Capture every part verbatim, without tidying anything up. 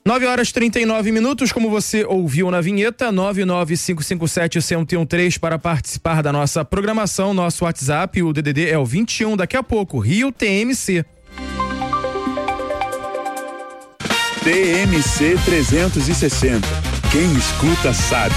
nove horas e trinta e nove minutos, como você ouviu na vinheta, nove nove cinco cinco sete um zero um três para participar da nossa programação, nosso WhatsApp, o D D D é o vinte e um, daqui a pouco, Rio T M C. T M C trezentos e sessenta. Quem escuta sabe.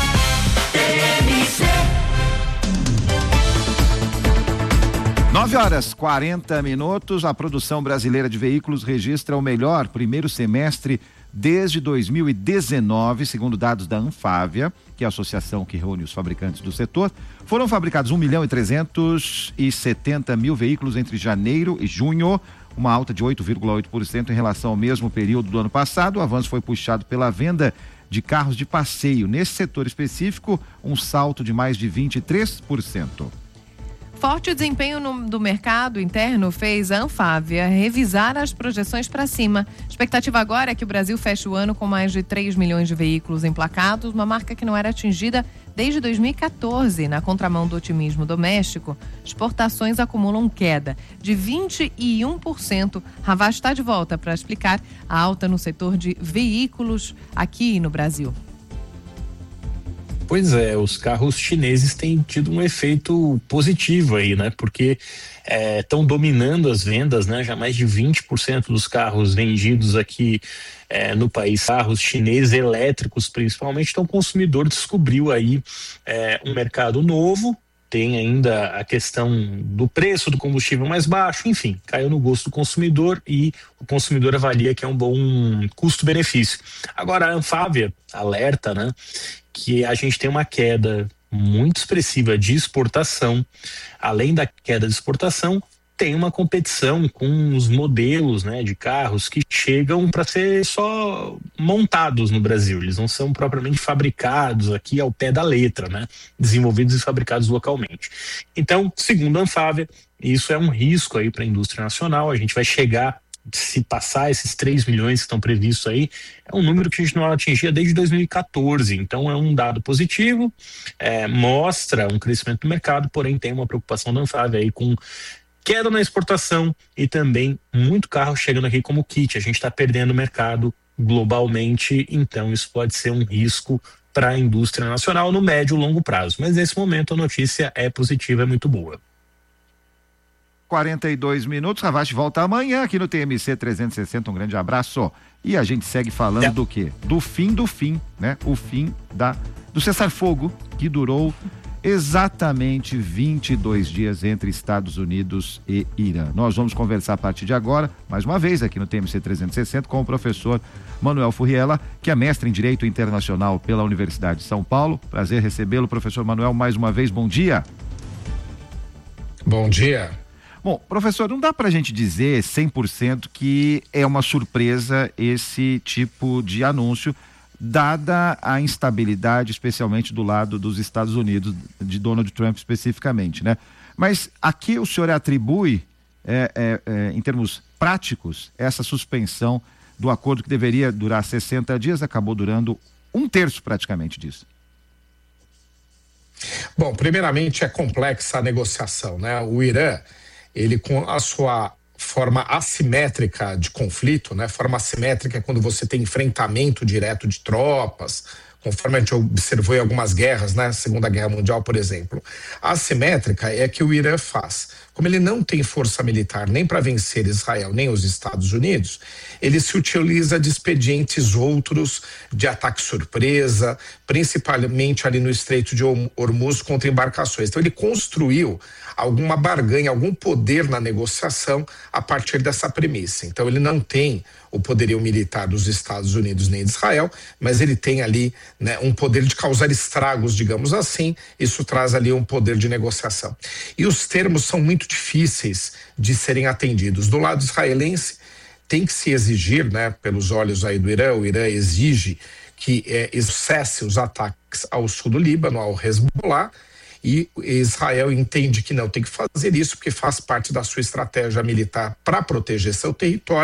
nove horas e quarenta minutos, a produção brasileira de veículos registra o melhor primeiro semestre desde dois mil e dezenove, segundo dados da Anfávia, que é a associação que reúne os fabricantes do setor. Foram fabricados um milhão e trezentos e setenta mil veículos entre janeiro e junho, uma alta de oito vírgula oito por cento em relação ao mesmo período do ano passado. O avanço foi puxado pela venda de carros de passeio. Nesse setor específico, um salto de mais de vinte e três por cento. Forte desempenho no, do mercado interno fez a Anfávia revisar as projeções para cima. A expectativa agora é que o Brasil feche o ano com mais de três milhões de veículos emplacados, uma marca que não era atingida desde dois mil e quatorze. Na contramão do otimismo doméstico, exportações acumulam queda de vinte e um por cento. Ravache está de volta para explicar a alta no setor de veículos aqui no Brasil. Pois é, os carros chineses têm tido um efeito positivo aí, né? Porque estão é, dominando as vendas, né? Já mais de vinte por cento dos carros vendidos aqui é, no país, carros chineses elétricos principalmente. Então o consumidor descobriu aí é, um mercado novo. Tem ainda a questão do preço do combustível mais baixo, enfim, caiu no gosto do consumidor e o consumidor avalia que é um bom custo-benefício. Agora a Anfávia alerta, né, que a gente tem uma queda muito expressiva de exportação. Além da queda de exportação, tem uma competição com os modelos, né, de carros que chegam para ser só montados no Brasil. Eles não são propriamente fabricados aqui ao pé da letra, né, desenvolvidos e fabricados localmente. Então, segundo a Anfávia, isso é um risco aí para a indústria nacional. A gente vai chegar, se passar esses três milhões que estão previstos aí, é um número que a gente não atingia desde dois mil e quatorze. Então é um dado positivo, é, mostra um crescimento do mercado, porém tem uma preocupação da Anfávia aí com queda na exportação e também muito carro chegando aqui como kit. A gente está perdendo mercado globalmente, então isso pode ser um risco para a indústria nacional no médio e longo prazo. Mas nesse momento a notícia é positiva, é muito boa. quarenta e dois minutos, Ravache volta amanhã aqui no T M C trezentos e sessenta, um grande abraço. E a gente segue falando é. do quê? Do fim do fim, né? O fim da, do cessar-fogo, que durou exatamente vinte e dois dias entre Estados Unidos e Irã. Nós vamos conversar a partir de agora, mais uma vez aqui no T M C trezentos e sessenta, com o professor Manuel Furriela, que é mestre em Direito Internacional pela Universidade de São Paulo. Prazer recebê-lo, professor Manuel, mais uma vez, bom dia. Bom dia. Bom, professor, não dá pra gente dizer cem por cento que é uma surpresa esse tipo de anúncio, dada a instabilidade, especialmente do lado dos Estados Unidos, de Donald Trump especificamente, né? Mas aqui o senhor atribui, é, é, é, em termos práticos, essa suspensão do acordo que deveria durar sessenta dias, acabou durando um terço praticamente disso. Bom, primeiramente é complexa a negociação, né? O Irã, ele com a sua forma assimétrica de conflito, né? Forma assimétrica é quando você tem enfrentamento direto de tropas, conforme a gente observou em algumas guerras, né? Segunda Guerra Mundial, por exemplo. A assimétrica é que o Irã faz. Como ele não tem força militar nem para vencer Israel, nem os Estados Unidos, ele se utiliza de expedientes outros, de ataque surpresa, principalmente ali no Estreito de Hormuz contra embarcações. Então ele construiu alguma barganha, algum poder na negociação a partir dessa premissa. Então ele não tem o poderio militar dos Estados Unidos nem de Israel, mas ele tem ali, né, um poder de causar estragos, digamos assim. Isso traz ali um poder de negociação. E os termos são muito difíceis de serem atendidos. Do lado israelense, tem que se exigir, né, pelos olhos aí do Irã, o Irã exige que é, cesse os ataques ao sul do Líbano, ao Hezbollah, e Israel entende que não tem que fazer isso porque faz parte da sua estratégia militar para proteger seu território,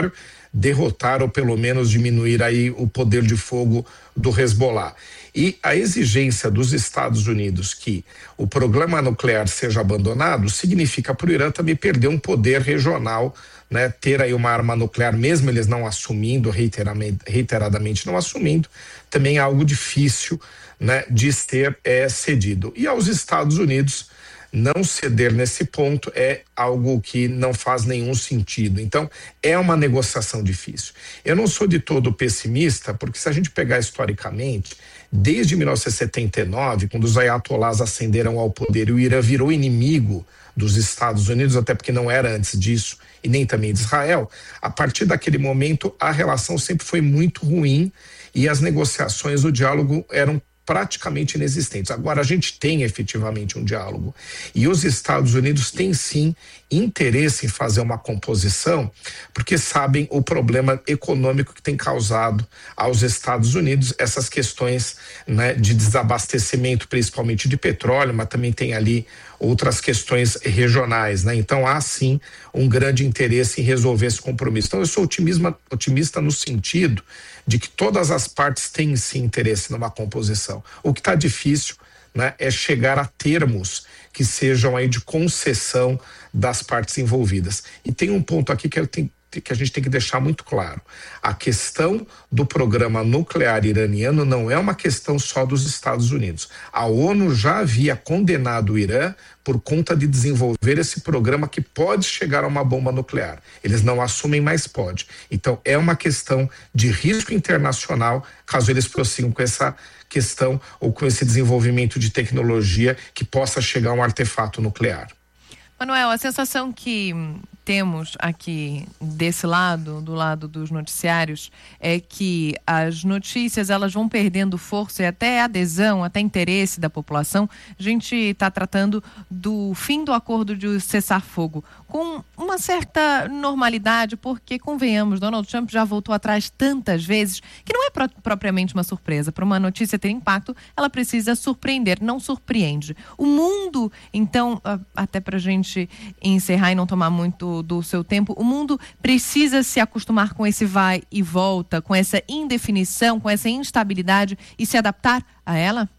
derrotar ou pelo menos diminuir aí o poder de fogo do Hezbollah. E a exigência dos Estados Unidos que o programa nuclear seja abandonado significa para o Irã também perder um poder regional, né? Ter aí uma arma nuclear, mesmo eles não assumindo, reiteradamente, reiteradamente não assumindo, também é algo difícil, né, de ser é, cedido. E aos Estados Unidos não ceder nesse ponto é algo que não faz nenhum sentido. Então, é uma negociação difícil. Eu não sou de todo pessimista, porque se a gente pegar historicamente, desde mil novecentos e setenta e nove, quando os ayatollahs ascenderam ao poder e o Irã virou inimigo dos Estados Unidos, até porque não era antes disso, e nem também de Israel, a partir daquele momento a relação sempre foi muito ruim e as negociações, o diálogo eram praticamente inexistentes. Agora a gente tem efetivamente um diálogo e os Estados Unidos têm sim interesse em fazer uma composição, porque sabem o problema econômico que tem causado aos Estados Unidos essas questões, né, de desabastecimento, principalmente de petróleo, mas também tem ali outras questões regionais, né? Então há sim um grande interesse em resolver esse compromisso. Então eu sou otimista, otimista no sentido de que todas as partes têm sim interesse numa composição. O que está difícil, né, é chegar a termos que sejam aí de concessão das partes envolvidas. E tem um ponto aqui que eu tenho, que a gente tem que deixar muito claro. A questão do programa nuclear iraniano não é uma questão só dos Estados Unidos. A ONU já havia condenado o Irã por conta de desenvolver esse programa que pode chegar a uma bomba nuclear. Eles não assumem, mas pode. Então é uma questão de risco internacional caso eles prossigam com essa questão ou com esse desenvolvimento de tecnologia que possa chegar a um artefato nuclear. Manuel, a sensação que temos aqui desse lado, do lado dos noticiários, é que as notícias elas vão perdendo força e até adesão, até interesse da população. A gente está tratando do fim do acordo de cessar-fogo com uma certa normalidade, porque, convenhamos, Donald Trump já voltou atrás tantas vezes que não é pro- propriamente uma surpresa. Para uma notícia ter impacto, ela precisa surpreender, não surpreende. O mundo, então, até para a gente encerrar e não tomar muito do seu tempo, o mundo precisa se acostumar com esse vai e volta, com essa indefinição, com essa instabilidade e se adaptar a ela?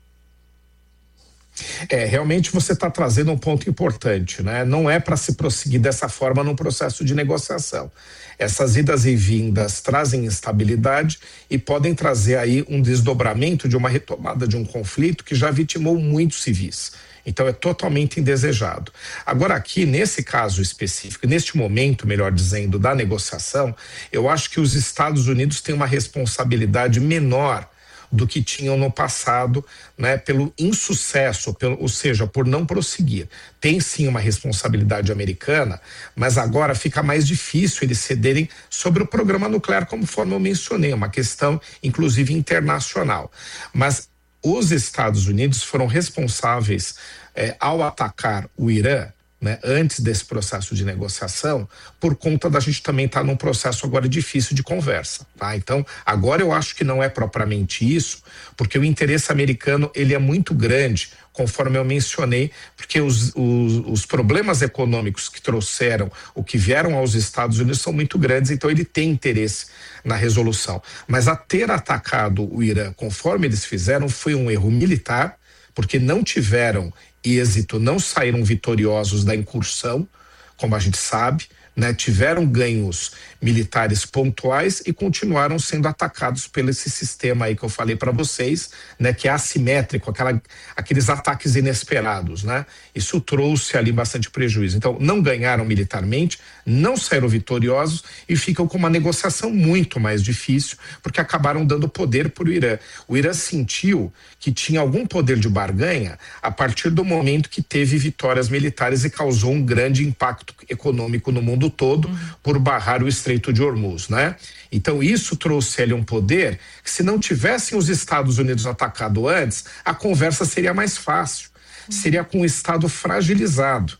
É, realmente você está trazendo um ponto importante, né? Não é para se prosseguir dessa forma num processo de negociação. Essas idas e vindas trazem instabilidade e podem trazer aí um desdobramento de uma retomada de um conflito que já vitimou muitos civis. Então é totalmente indesejado. Agora aqui, nesse caso específico, neste momento, melhor dizendo, da negociação, eu acho que os Estados Unidos têm uma responsabilidade menor do que tinham no passado, né, pelo insucesso, pelo, ou seja, por não prosseguir. Tem sim uma responsabilidade americana, mas agora fica mais difícil eles cederem sobre o programa nuclear, conforme eu mencionei, uma questão inclusive internacional. Mas os Estados Unidos foram responsáveis eh, ao atacar o Irã, né, antes desse processo de negociação, por conta da gente também estar tá num processo agora difícil de conversa, tá? Então, agora eu acho que não é propriamente isso, porque o interesse americano, ele é muito grande, conforme eu mencionei, porque os, os, os problemas econômicos que trouxeram, o que vieram aos Estados Unidos são muito grandes, então ele tem interesse na resolução. Mas a ter atacado o Irã, conforme eles fizeram, foi um erro militar, porque não tiveram êxito, não saíram vitoriosos da incursão, como a gente sabe, né? Tiveram ganhos militares pontuais e continuaram sendo atacados pelo esse sistema aí que eu falei para vocês, né? Que é assimétrico, aquela, aqueles ataques inesperados, né? Isso trouxe ali bastante prejuízo. Então, não ganharam militarmente, não saíram vitoriosos e ficam com uma negociação muito mais difícil, porque acabaram dando poder para o Irã. O Irã sentiu que tinha algum poder de barganha a partir do momento que teve vitórias militares e causou um grande impacto econômico no mundo todo, uhum, por barrar o Estreito de Hormuz, né? Então isso trouxe ele um poder que, se não tivessem os Estados Unidos atacado antes, a conversa seria mais fácil, uhum, seria com o Estado fragilizado.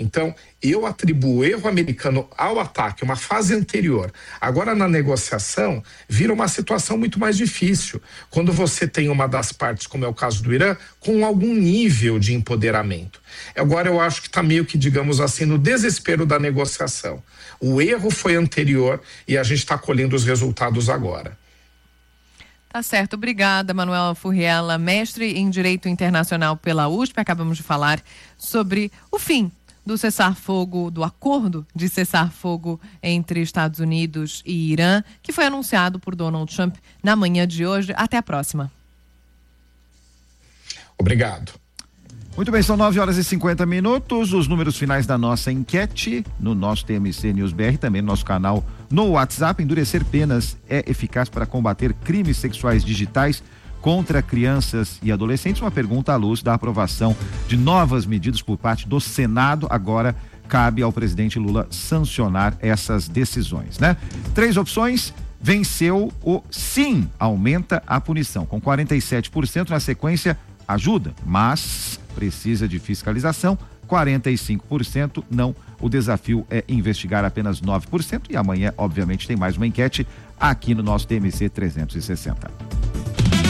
Então, eu atribuo o erro americano ao ataque, uma fase anterior. Agora, na negociação, vira uma situação muito mais difícil. Quando você tem uma das partes, como é o caso do Irã, com algum nível de empoderamento. Agora, eu acho que está meio que, digamos assim, no desespero da negociação. O erro foi anterior e a gente está colhendo os resultados agora. Tá certo, obrigada, Manuel Furriela, mestre em Direito Internacional pela U S P. Acabamos de falar sobre o fim do cessar-fogo, do acordo de cessar-fogo entre Estados Unidos e Irã, que foi anunciado por Donald Trump na manhã de hoje. Até a próxima. Obrigado. Muito bem, são nove horas e cinquenta minutos. Os números finais da nossa enquete no nosso T M C News B R, também no nosso canal no WhatsApp. Endurecer penas é eficaz para combater crimes sexuais digitais contra crianças e adolescentes? Uma pergunta à luz da aprovação de novas medidas por parte do Senado. Agora cabe ao presidente Lula sancionar essas decisões, né? Três opções. Venceu o sim, aumenta a punição, com quarenta e sete por cento. Na sequência, ajuda, mas precisa de fiscalização, quarenta e cinco por cento não. O desafio é investigar, apenas nove por cento. E amanhã, obviamente, tem mais uma enquete aqui no nosso T M C trezentos e sessenta.